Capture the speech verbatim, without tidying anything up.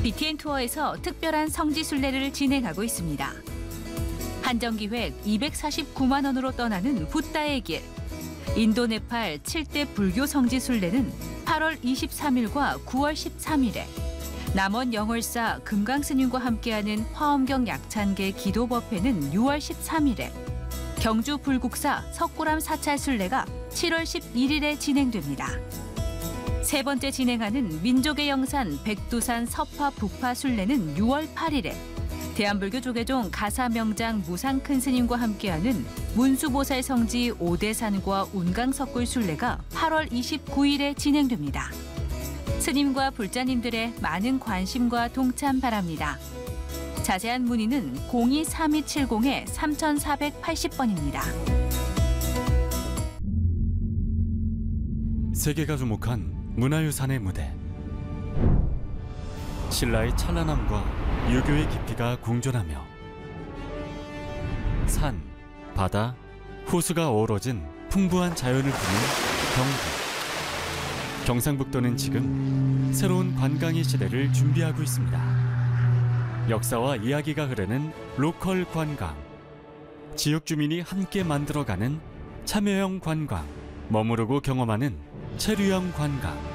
비티엔 투어에서 특별한 성지순례를 진행하고 있습니다. 한정기획 이백사십구만 원으로 떠나는 붓다의 길. 인도 네팔 칠 대 불교 성지순례는 팔월 이십삼일과 구월 십삼일에 남원 영월사 금강스님과 함께하는 화엄경 약찬계 기도법회는 유월 십삼일에 경주 불국사 석굴암 사찰순례가 칠월 십일일에 진행됩니다. 세 번째 진행하는 민족의 영산 백두산 서파 북파 순례는 유월 팔일에 대한불교 조계종 가사명장 무상큰스님과 함께하는 문수보살 성지 오대산과 운강석굴 순례가 팔월 이십구일에 진행됩니다. 스님과 불자님들의 많은 관심과 동참 바랍니다. 자세한 문의는 공이 삼이칠공 삼사팔십 번입니다. 세계가 주목한 문화유산의 무대. 신라의 찬란함과 유교의 깊이가 공존하며 산, 바다, 호수가 어우러진 풍부한 자연을 부는 경북. 경상북도는 지금 새로운 관광의 시대를 준비하고 있습니다. 역사와 이야기가 흐르는 로컬 관광. 지역 주민이 함께 만들어가는 참여형 관광. 머무르고 경험하는 체류형 관광.